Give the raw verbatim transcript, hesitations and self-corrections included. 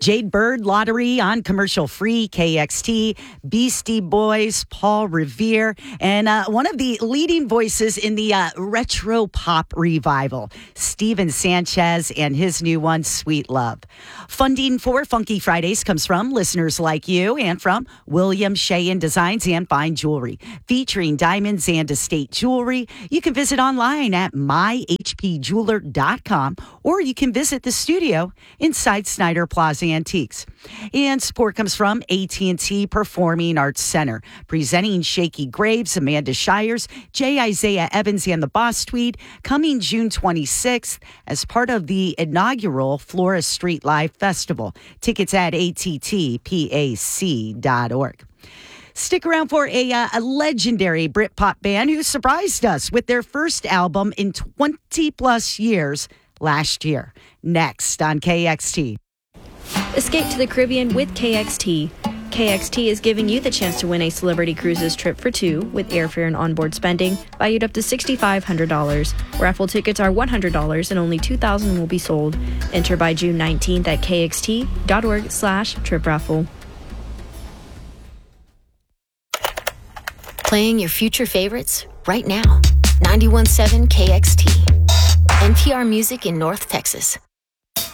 Jade Bird Lottery on commercial free, K X T, Beastie Boys, Paul Revere, and uh, one of the leading voices in the uh, retro pop revival, Steven Sanchez and his new one, Sweet Love. Funding for Funky Fridays comes from listeners like you and from William Sheehan Designs and Fine Jewelry, featuring diamonds and estate jewelry. You can visit online at my h p jeweler dot com, or you can visit the studio inside Snyder Plaza Antiques. And support comes from A T and T Performing Arts Center, presenting Shaky Graves, Amanda Shires, J. Isaiah Evans, and the Boss Tweed, coming June twenty-sixth as part of the inaugural Flora Street Live Festival. Tickets at a t t pac dot org. Stick around for a, uh, a legendary Britpop band who surprised us with their first album in twenty plus years last year. Next on K X T. Escape to the Caribbean with K X T. K X T is giving you the chance to win a Celebrity Cruises trip for two with airfare and onboard spending valued up to six thousand five hundred dollars. Raffle tickets are one hundred dollars and only two thousand will be sold. Enter by June nineteenth at kxt.org slash trip raffle. Playing your future favorites right now. ninety-one point seven K X T. N P R Music in North Texas.